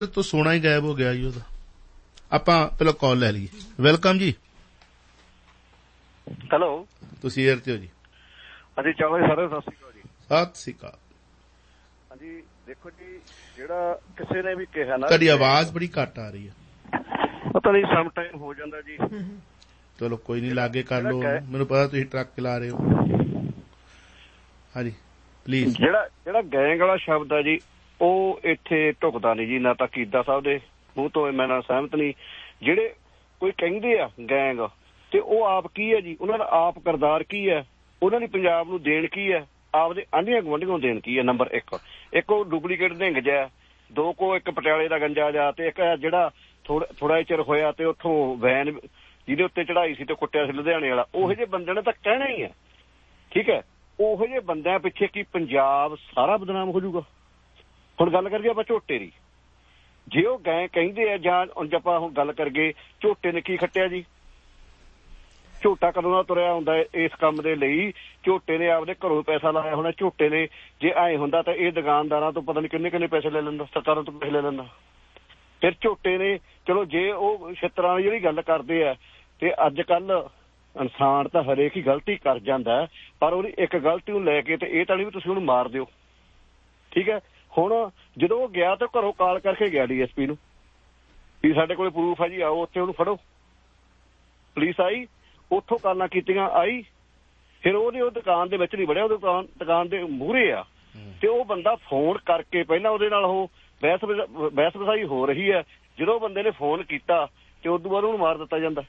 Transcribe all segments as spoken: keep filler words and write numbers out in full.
ਤੋਂ ਸੋਨਾ ਹੀ ਗਾਇਬ ਹੋ ਗਿਆ ਜੀ ਉਹਦਾ। ਆਪਾਂ ਪਹਿਲਾਂ ਕਾਲ ਲੈ ਲਈਏ। ਵੈਲਕਮ ਜੀ। ਹੈਲੋ, ਤੁਸੀਂ ਏਅਰ ਤੇ ਹੋ ਜੀ। ਹਾਂਜੀ ਚਾਵਲ ਸਾਰੇ, ਸਤਿ ਸ਼੍ਰੀ ਅਕਾਲ ਜੀ। ਸਤਿ ਸ਼੍ਰੀ ਅਕਾਲ। ਹਾਂਜੀ ਦੇਖੋ ਜੀ, ਜਿਹੜਾ ਕਿਸੇ ਨੇ ਵੀ ਕਿਹਾ ਨਾ, ਤੁਹਾਡੀ ਆਵਾਜ਼ ਬੜੀ ਘੱਟ ਆ ਰਹੀ ਹੈ। ਪਤਾ ਨਹੀਂ ਸਮ ਟਾਈਮ ਹੋ ਜਾਂਦਾ ਜੀ। ਚਲੋ ਕੋਈ ਨਹੀਂ, ਲਾਗੇ ਕਰ ਲਓ। ਮੈਨੂੰ ਪਤਾ ਤੁਸੀਂ ਟਰੱਕ ਚਲਾ ਰਹੇ ਹੋ। ਹਾਂਜੀ ਪਲੀਜ਼। ਜਿਹੜਾ ਜਿਹੜਾ ਗੈਂਗ ਵਾਲਾ ਸ਼ਬਦ ਆ ਜੀ, ਉਹ ਇੱਥੇ ਢੁਕਦਾ ਨਹੀਂ ਜੀ, ਨਾ ਤਾਂ ਕੀਦਾ ਸਾਹਿਬ ਦੇ ਮੂੰਹ ਤੋਂ ਮੈਂ ਨਾਲ ਸਹਿਮਤ ਨਹੀਂ। ਜਿਹੜੇ ਕੋਈ ਕਹਿੰਦੇ ਆ ਗੈਂਗ, ਤੇ ਉਹ ਆਪ ਕੀ ਹੈ ਜੀ, ਉਹਨਾਂ ਦਾ ਆਪ ਕਿਰਦਾਰ ਕੀ ਹੈ, ਉਹਨਾਂ ਦੀ ਪੰਜਾਬ ਨੂੰ ਦੇਣ ਕੀ ਹੈ, ਆਪਦੇ ਆਂਢੀਆਂ ਗੁਆਂਢੀਆਂ ਨੂੰ ਦੇਣ ਕੀ ਹੈ। ਨੰਬਰ ਇੱਕ, ਇੱਕ ਉਹ ਡੁਪਲੀਕੇਟ ਨਿਹੰਗ ਜਿਹਾ, ਦੋ ਕੋ ਇੱਕ ਪਟਿਆਲੇ ਦਾ ਗੰਜਾ ਜਾ, ਤੇ ਇੱਕ ਜਿਹੜਾ ਥੋੜਾ ਥੋੜਾ ਚਿਰ ਹੋਇਆ ਤੇ ਉੱਥੋਂ ਵੈਨ ਜਿਹਦੇ ਉੱਤੇ ਚੜਾਈ ਸੀ ਤੇ ਕੁੱਟਿਆ ਸੀ ਲੁਧਿਆਣੇ ਵਾਲਾ। ਉਹੋ ਜਿਹੇ ਬੰਦੇ ਨੇ ਤਾਂ ਕਹਿਣਾ ਹੀ ਹੈ, ਠੀਕ ਹੈ। ਉਹੋ ਜਿਹੇ ਬੰਦਿਆਂ ਪਿੱਛੇ ਕੀ ਪੰਜਾਬ ਸਾਰਾ ਬਦਨਾਮ ਹੋ ਜਾਊਗਾ। ਹੁਣ ਗੱਲ ਕਰੀਏ ਆਪਾਂ ਝੋਟੇ ਦੀ, ਜੇ ਉਹ ਗਏ ਕਹਿੰਦੇ ਆ, ਜਾਂ ਆਪਾਂ ਹੁਣ ਗੱਲ ਕਰੀਏ ਝੋਟੇ ਨੇ ਕੀ ਖੱਟਿਆ ਜੀ। ਝੋਟਾ ਕਦੋਂ ਦਾ ਤੁਰਿਆ ਹੁੰਦਾ ਇਸ ਕੰਮ ਦੇ ਲਈ, ਝੋਟੇ ਨੇ ਆਪਦੇ ਘਰੋਂ ਪੈਸਾ ਲਾਇਆ ਹੋਣਾ। ਝੋਟੇ ਨੇ ਜੇ ਐਂ ਹੁੰਦਾ ਤਾਂ ਇਹ ਦੁਕਾਨਦਾਰਾਂ ਤੋਂ ਪਤਾ ਨਹੀਂ ਕਿੰਨੇ ਕਿੰਨੇ ਪੈਸੇ ਲੈ ਲੈਂਦਾ, ਸਰਕਾਰਾਂ ਤੋਂ ਪੈਸੇ ਲੈ ਲੈਂਦਾ। ਫਿਰ ਝੋਟੇ ਨੇ, ਚਲੋ ਜੇ ਉਹ ਛਿੱਤਰਾਂ ਦੀ ਜਿਹੜੀ ਗੱਲ ਕਰਦੇ ਆ, ਤੇ ਅੱਜ ਕੱਲ ਇਨਸਾਨ ਤਾਂ ਹਰੇਕ ਹੀ ਗਲਤੀ ਕਰ ਜਾਂਦਾ, ਪਰ ਉਹਦੀ ਇੱਕ ਗਲਤੀ ਨੂੰ ਲੈ ਕੇ ਤੇ ਇਹ ਤਾਂ ਨਹੀਂ ਵੀ ਤੁਸੀਂ ਉਹਨੂੰ ਮਾਰ ਦਿਓ, ਠੀਕ ਹੈ। ਹੁਣ ਜਦੋਂ ਉਹ ਗਿਆ ਤਾਂ ਘਰੋਂ ਕਾਲ ਕਰਕੇ ਗਿਆ ਡੀ ਐਸ ਪੀ ਨੂੰ ਵੀ ਸਾਡੇ ਕੋਲ ਪ੍ਰੂਫ ਆ ਜੀ, ਆਓ ਉੱਥੇ ਉਹਨੂੰ ਫੜੋ। ਪੁਲਿਸ ਆਈ, ਉੱਥੋਂ ਕਾਲਾਂ ਕੀਤੀਆਂ, ਆਈ, ਫਿਰ ਉਹਦੇ ਉਹ ਦੁਕਾਨ ਦੇ ਵਿੱਚ ਨਹੀਂ ਵੜਿਆ, ਉਹ ਦੁਕਾਨ ਦੁਕਾਨ ਦੇ ਮੂਹਰੇ ਆ, ਤੇ ਉਹ ਬੰਦਾ ਫੋਨ ਕਰਕੇ ਪਹਿਲਾਂ ਉਹਦੇ ਨਾਲ ਉਹ ਬਹਿਸ ਬਹਿਸ ਵਸਾਈ ਹੋ ਰਹੀ ਹੈ। ਜਦੋਂ ਬੰਦੇ ਨੇ ਫੋਨ ਕੀਤਾ ਤੇ ਉਦੋਂ ਬਾਅਦ ਉਹਨੂੰ ਮਾਰ ਦਿੱਤਾ ਜਾਂਦਾ।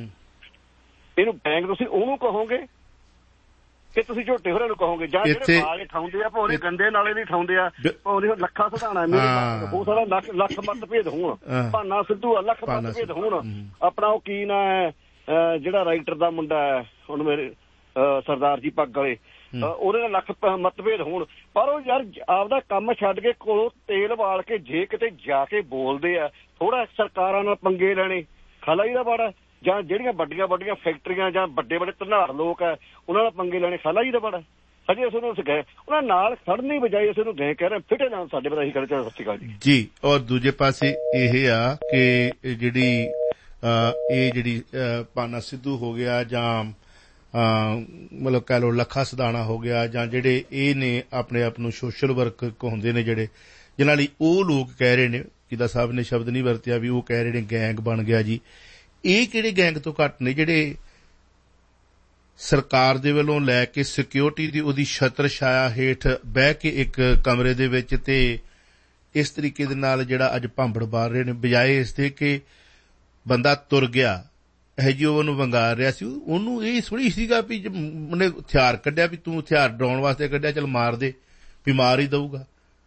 ਇਹਨੂੰ ਗੈਂਗ ਤੁਸੀਂ ਉਹਨੂੰ ਕਹੋਗੇ ਕਿ ਤੁਸੀਂ ਝੋਟੇ ਹੋਰਾਂ ਨੂੰ ਕਹੋਗੇ, ਜਾਂ ਜਿਹੜੇ ਬਾਗ ਠਾਉਂਦੇ ਆ ਭੌਰੇ ਗੰਦੇ ਨਾਲੇ ਦੀ ਠਾਉਂਦੇ ਆ, ਭੌਰੇ ਲੱਖਾਂ ਸਧਾਣਾ ਮੇਰੇ ਹੋ ਸਕਦਾ ਲੱਖ ਲੱਖ ਮਤਭੇਦ ਹੋਣ, ਭਾਨਾ ਸਿੱਧੂ ਆ ਲੱਖ ਮਤਭੇਦ ਹੋਣ। ਆਪਣਾ ਉਹ ਕੀ ਨਾਂ ਹੈ ਜਿਹੜਾ ਰਾਈਟਰ ਦਾ ਮੁੰਡਾ ਹੈ ਹੁਣ ਮੇਰੇ ਸਰਦਾਰ ਜੀ ਪੱਗ ਵਾਲੇ, ਉਹਦੇ ਨਾਲ ਲੱਖ ਮਤਭੇਦ ਹੋਣ, ਪਰ ਉਹ ਯਾਰ ਆਪਦਾ ਕੰਮ ਛੱਡ ਕੇ ਕੋਲੋਂ ਤੇਲ ਵਾਲ ਕੇ ਜੇ ਕਿਤੇ ਜਾ ਕੇ ਬੋਲਦੇ ਆ, ਥੋੜਾ ਸਰਕਾਰਾਂ ਨਾਲ ਪੰਗੇ ਲੈਣੇ ਖਾਲਾ ਜੀ ਦਾ ਬਾੜਾ, ਜਾਂ ਜਿਹੜੀਆਂ ਵੱਡੀਆਂ ਵੱਡੀਆਂ ਫੈਕਟਰੀਆਂ ਜਾਂ ਵੱਡੇ ਵੱਡੇ ਧਨਾੜ ਲੋਕ ਹੈ ਉਹਨਾਂ ਨਾਲ ਪੰਗੇ ਲੈਣੇ ਖਾਲਾ ਜੀ ਦਾ ਬੜਾ। ਹਜੇ ਅਸੀਂ ਉਹਨੂੰ ਗਏ, ਉਹਨਾਂ ਨਾਲ ਖੜਨ ਦੀ ਬਜਾਏ ਅਸੀਂ ਉਹਨੂੰ ਗਏ ਕਹਿ ਰਹੇ ਫਿਟੇ ਨਾਲ ਸਾਡੇ ਪਤਾ ਹੀ ਕਰ। ਸਤਿ ਸ਼੍ਰੀ ਅਕਾਲ ਜੀ। ਜੀ ਔਰ ਦੂਜੇ ਪਾਸੇ ਇਹ ਆ ਕਿ ਜਿਹੜੀ ਇਹ ਜਿਹੜੀ ਭਾਨਾ ਸਿੱਧੂ ਹੋ ਗਿਆ, ਜਾਂ ਮਤਲਬ ਕਹਿ ਲਓ ਲੱਖਾ ਸਦਾਣਾ ਹੋ ਗਿਆ, ਜਾਂ ਜਿਹੜੇ ਇਹ ਨੇ ਆਪਣੇ ਆਪ ਨੂੰ ਸੋਸ਼ਲ ਵਰਕ ਕਹਾਉਂਦੇ ਨੇ, ਜਿਹੜੇ ਜਿਨ੍ਹਾਂ ਲਈ ਉਹ ਲੋਕ ਕਹਿ ਰਹੇ ਨੇ, ਕਿਦਾ ਸਾਹਿਬ ਨੇ ਸ਼ਬਦ ਨਹੀਂ ਵਰਤਿਆ ਵੀ ਉਹ ਕਹਿ ਰਹੇ ਨੇ ਗੈਂਗ ਬਣ ਗਿਆ ਜੀ। ਇਹ ਕਿਹੜੇ ਗੈਂਗ ਤੋਂ ਘੱਟ ਨੇ ਜਿਹੜੇ ਸਰਕਾਰ ਦੇ ਵੱਲੋਂ ਲੈ ਕੇ ਸਿਕਿਉਰਿਟੀ ਦੀ ਉਹਦੀ ਛਤਰ ਛਾਇਆ ਹੇਠ ਬਹਿ ਕੇ ਇੱਕ ਕਮਰੇ ਦੇ ਵਿੱਚ ਤੇ ਇਸ ਤਰੀਕੇ ਦੇ ਨਾਲ ਜਿਹੜਾ ਅੱਜ ਭਾਂਬੜ ਬਾਰ ਰਹੇ ਨੇ, ਬਜਾਏ ਇਸ ਦੇ ਕਿ ਬੰਦਾ ਤੁਰ ਗਿਆ ਇਹ ਜੀ ਉਹਨੂੰ ਵੰਗਾਰ ਰਿਹਾ ਸੀ, ਉਹਨੂੰ ਇਹ ਥੋੜ੍ਹੀ ਸੀਗਾ ਵੀ ਉਹਨੇ ਹਥਿਆਰ ਕੱਢਿਆ ਵੀ ਤੂੰ ਹਥਿਆਰ ਡਰਾਉਣ ਵਾਸਤੇ ਕੱਢਿਆ, ਚੱਲ ਮਾਰ ਦੇ ਵੀ ਮਾਰ ਹੀ ਦਊਗਾ।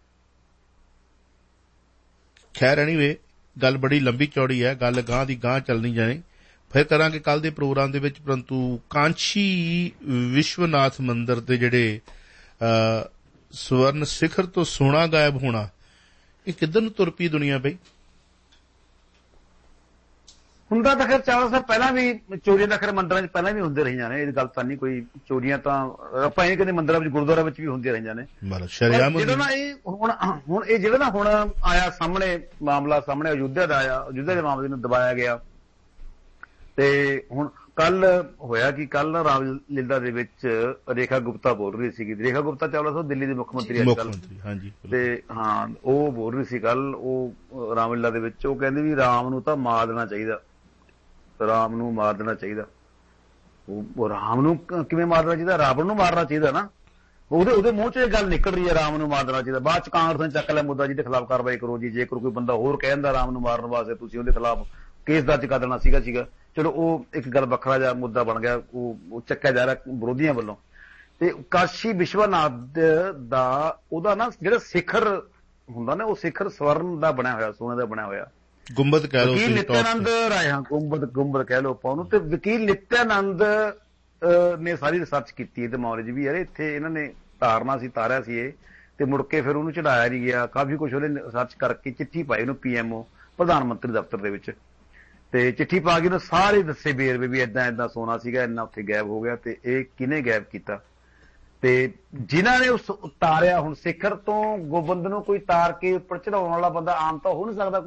ਖੈਰ ਐਨੀਵੇ ਗੱਲ ਬੜੀ ਲੰਬੀ ਚੌੜੀ ਹੈ, ਗੱਲ ਗਾਂਹ ਦੀ ਗਾਂਹ ਚੱਲਣੀ ਜਾਣੀ, ਫਿਰ ਕਰਾਂਗੇ ਕੱਲ੍ਹ ਦੇ ਪ੍ਰੋਗਰਾਮ ਦੇ ਵਿੱਚ। ਪਰੰਤੂ ਕਾਂਸ਼ੀ ਵਿਸ਼ਵਨਾਥ ਮੰਦਿਰ ਦੇ ਜਿਹੜੇ ਸਵਰਨ ਸਿਖਰ ਤੋਂ ਸੋਨਾ ਗਾਇਬ ਹੋਣਾ, ਇਹ ਕਿੱਧਰ ਨੂੰ ਤੁਰ ਪਈ ਦੁਨੀਆ ਬਈ? ਹੁੰਦਾ ਤਾਂ ਖੈਰ ਚਾਵਲਾ ਸਾਹਿਬ ਪਹਿਲਾਂ ਵੀ ਚੋਰੀਆਂ ਤਾਂ ਖੈਰ ਮੰਦਰਾਂ 'ਚ ਪਹਿਲਾਂ ਵੀ ਹੁੰਦੇ ਰਹੀਆਂ ਨੇ, ਇਹ ਗੱਲ ਤਾਂ ਨਹੀਂ ਕੋਈ। ਚੋਰੀਆਂ ਤਾਂ ਆਪਾਂ ਇਹ ਕਹਿੰਦੇ ਮੰਦਰਾਂ ਵਿੱਚ ਗੁਰਦੁਆਰਾ ਵਿੱਚ ਵੀ ਹੁੰਦੀਆਂ ਰਹੀਆਂ ਨੇ। ਜਿਹੜਾ ਨਾ ਇਹ ਹੁਣ ਹੁਣ ਇਹ ਜਿਹੜਾ ਨਾ ਹੁਣ ਆਇਆ ਸਾਹਮਣੇ ਮਾਮਲਾ, ਸਾਹਮਣੇ ਅਯੁੱਧਿਆ ਦਾ ਆਇਆ, ਅਯੁੱਧਿਆ ਦੇ ਮਾਮਲੇ ਨੂੰ ਦਬਾਇਆ ਗਿਆ। ਤੇ ਹੁਣ ਕੱਲ ਹੋਇਆ ਕਿ ਕੱਲ ਰਾਮ ਲੀਲਾ ਦੇ ਵਿੱਚ ਰੇਖਾ ਗੁਪਤਾ ਬੋਲ ਰਹੀ ਸੀਗੀ। ਰੇਖਾ ਗੁਪਤਾ ਚਾਵਲਾ ਸਾਹਿਬ ਦਿੱਲੀ ਦੇ ਮੁੱਖ ਮੰਤਰੀ ਅੱਜ ਕੱਲ, ਤੇ ਹਾਂ ਉਹ ਬੋਲ ਰਹੀ ਸੀ ਕੱਲ ਉਹ ਰਾਮ ਲੀਲਾ ਦੇ ਵਿੱਚ, ਉਹ ਕਹਿੰਦੇ ਵੀ ਰਾਮ ਨੂੰ ਤਾਂ ਮਾਰ ਦੇਣਾ ਚਾਹੀਦਾ, ਰਾਮ ਨੂੰ ਮਾਰ ਦੇਣਾ ਚਾਹੀਦਾ। ਉਹ ਰਾਮ ਨੂੰ ਕਿਵੇਂ ਮਾਰਨਾ ਚਾਹੀਦਾ? ਰਾਵਣ ਨੂੰ ਮਾਰਨਾ ਚਾਹੀਦਾ ਨਾ। ਉਹਦੇ ਉਹਦੇ ਮੂੰਹ 'ਚ ਇਹ ਗੱਲ ਨਿਕਲ ਰਹੀ ਹੈ ਰਾਮ ਨੂੰ ਮਾਰ ਦੇਣਾ ਚਾਹੀਦਾ। ਬਾਅਦ 'ਚ ਕਾਂਗਰਸ ਨੇ ਚੱਕ ਲਿਆ ਮੁੱਦਾ, ਜਿਹਦੇ ਖਿਲਾਫ ਕਾਰਵਾਈ ਕਰੋ ਜੀ। ਜੇਕਰ ਕੋਈ ਬੰਦਾ ਹੋਰ ਕਹਿੰਦਾ ਰਾਮ ਨੂੰ ਮਾਰਨ ਵਾਸਤੇ, ਤੁਸੀਂ ਉਹਦੇ ਖਿਲਾਫ ਕੇਸ ਦਰਜ ਕਰ ਦੇਣਾ ਸੀਗਾ ਸੀਗਾ ਚਲੋ ਉਹ ਇੱਕ ਗੱਲ ਵੱਖਰਾ ਜਿਹਾ ਮੁੱਦਾ ਬਣ ਗਿਆ, ਉਹ ਚੱਕਿਆ ਜਾ ਰਿਹਾ ਵਿਰੋਧੀਆਂ ਵੱਲੋਂ। ਤੇ ਕਾਸ਼ੀ ਵਿਸ਼ਵਨਾਥ ਦਾ ਉਹਦਾ ਨਾ ਜਿਹੜਾ ਸਿਖਰ ਹੁੰਦਾ ਨਾ, ਉਹ ਸਿਖਰ ਸਵਰਨ ਦਾ ਬਣਿਆ ਹੋਇਆ, ਸੋਨੇ ਦਾ ਬਣਿਆ ਹੋਇਆ, ਗੁੰਬਦ ਕਹਿ ਲਓ, ਵਕੀਲ ਨਿਤਿਆਨੰਦ ਰਾਏ, ਹਾਂ ਗੁੰਬਦ ਗੁੰਬਦ ਕਹਿ ਲਓ ਆਪਾਂ ਉਹਨੂੰ। ਤੇ ਵਕੀਲ ਨਿਤਿਆਨੰਦ ਨੇ ਸਾਰੀ ਰਿਸਰਚ ਕੀਤੀ ਇਹਦੇ ਮਾਮਲੇ 'ਚ ਵੀ, ਯਾਰ ਇੱਥੇ ਇਹਨਾਂ ਨੇ ਤਾਰਨਾ ਸੀ, ਤਾਰਿਆ ਸੀ ਇਹ, ਤੇ ਮੁੜ ਕੇ ਫਿਰ ਉਹਨੂੰ ਚੜਾਇਆ ਨਹੀਂ ਗਿਆ। ਕਾਫੀ ਕੁਛ ਉਹਨੇ ਰਿਸਰਚ ਕਰਕੇ ਚਿੱਠੀ ਪਾਈ ਉਹਨੂੰ ਪੀ ਐਮ ਓ ਪ੍ਰਧਾਨ ਮੰਤਰੀ ਦਫ਼ਤਰ ਦੇ ਵਿੱਚ, ਤੇ ਚਿੱਠੀ ਪਾ ਕੇ ਉਹਨੇ ਸਾਰੇ ਦੱਸੇ ਵੇਰਵੇ ਵੀ ਏਦਾਂ ਏਦਾਂ ਸੋਨਾ ਸੀਗਾ, ਇੰਨਾ ਉੱਥੇ ਗਾਇਬ ਹੋ ਗਿਆ, ਤੇ ਇਹ ਕਿਹਨੇ ਗਾਇਬ ਕੀਤਾ। ਤੇ ਜਿਨ੍ਹਾਂ ਨੇ ਉਸ ਉਤਾਰਿਆ, ਹੁਣ ਸਿਖਰ ਤੋਂ ਗੋਬਿੰਦ ਨੂੰ ਕੋਈ ਤਾਰ ਕੇ ਉੱਪਰ ਚੜਾਉਣ ਵਾਲਾ ਬੰਦਾ ਆਮ ਤਾਂ ਹੋ ਨਹੀਂ ਸਕਦਾ।